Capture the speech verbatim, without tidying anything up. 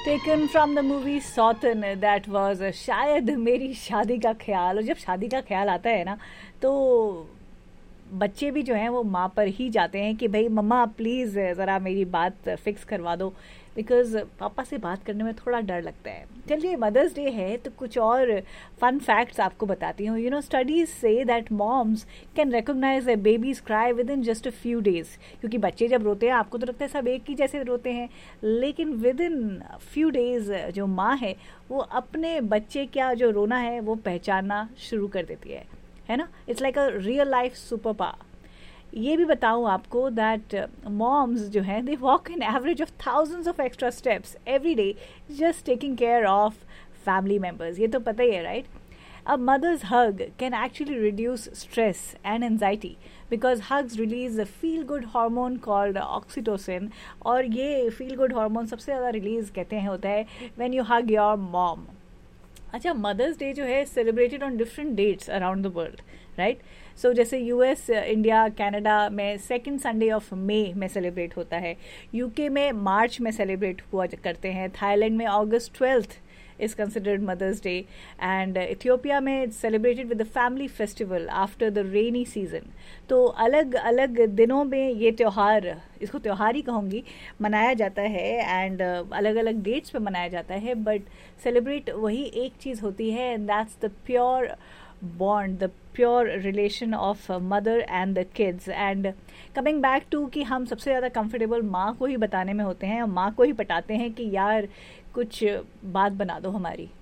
taken from the movie Sawtan. That was uh, शायद मेरी शादी का ख्याल. और जब शादी का ख्याल आता है ना तो बच्चे भी जो हैं वो माँ पर ही जाते हैं कि भाई मम्मा प्लीज़ ज़रा मेरी बात फिक्स करवा दो, बिकॉज़ पापा से बात करने में थोड़ा डर लगता है. चलिए मदर्स डे है तो कुछ और फन फैक्ट्स आपको बताती हूँ. You know studies say that moms can recognise a babies cry with in just a few days. क्योंकि बच्चे जब रोते हैं आपको तो लगता है सब एक ही जैसे रोते हैं, लेकिन विद इन फ्यू डेज जो माँ है वो अपने बच्चे का जो रोना है वो पहचानना शुरू कर देती है है ना. It's like a real life super power. ये भी बताऊँ आपको दैट मॉम्स जो हैं they walk in average of thousands of extra steps every day just taking care of family members. ये तो पता ही है right. A mother's hug can actually reduce stress and anxiety because hugs release a feel-good hormone called oxytocin. और ये feel-good hormone सबसे ज़्यादा release कहते हैं होता है when you hug your mom. अच्छा, मदर्स डे जो है celebrated on different dates around the world right. सो जैसे यूएस, इंडिया, कनाडा में सेकंड संडे ऑफ मई में सेलिब्रेट होता है. यूके में मार्च में सेलिब्रेट हुआ करते हैं. थाईलैंड में अगस्त twelfth is considered Mother's Day, and uh, Ethiopia में it's celebrated with the family festival after the rainy season. तो अलग अलग दिनों में ये त्यौहार, इसको त्यौहार ही कहूँगी, मनाया जाता है एंड uh, अलग अलग डेट्स पे मनाया जाता है, बट सेलिब्रेट वही एक चीज़ होती है and that's the pure bond, the pure relation of mother and the kids. And coming back to कि हम सबसे ज़्यादा कंफर्टेबल माँ को ही बताने में होते हैं और माँ को ही पटाते हैं कि यार कुछ बात बना दो हमारी.